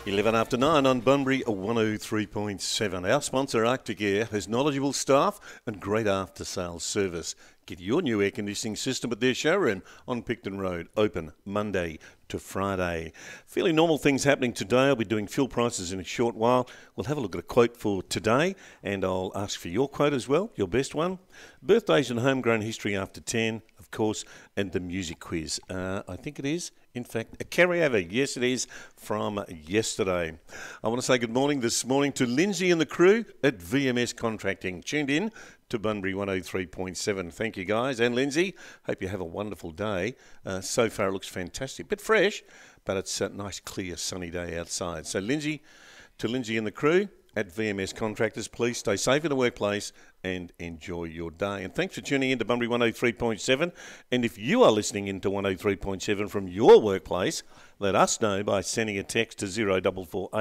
11 after 9 on Bunbury 103.7. Our sponsor, Arctic Air, has knowledgeable staff and great after-sales service. Get your new air conditioning system at their showroom on Picton Road, open Monday to Friday. Fairly normal things happening today. I'll be doing fuel prices in a short while. We'll have a look at a quote for today, and I'll ask for your quote as well, your best one. Birthdays and homegrown history after 10, of course, and the music quiz. I think it is, in fact, a carryover. Yes, it is, from yesterday. I want to say good morning this morning to Lindsay and the crew at VMS Contracting. Tuned in to Bunbury 103.7. Thank you, guys. And Lindsay, hope you have a wonderful day. So far, it looks fantastic. Bit fresh, but it's a nice, clear, sunny day outside. So Lindsay and the crew at VMS Contractors, please stay safe in the workplace and enjoy your day. And thanks for tuning in to Bunbury 103.7. And if you are listening into 103.7 from your workplace, let us know by sending a text to 0448